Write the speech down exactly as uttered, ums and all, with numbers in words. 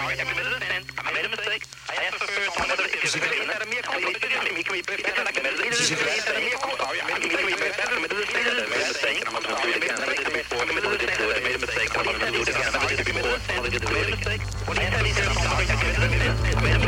sorry. I committed a sin. I made a mistake. I asked for another. Is it a miracle? Can we be better? I committed a sin. Is it a miracle? Sorry, I made a mistake. I committed a sin. I made a mistake. I'm going to do it again. I made a mistake. I made a mistake. I'm going to do it again. I made a mistake. What do you say? He said, I'm sorry. I committed a sin. I made a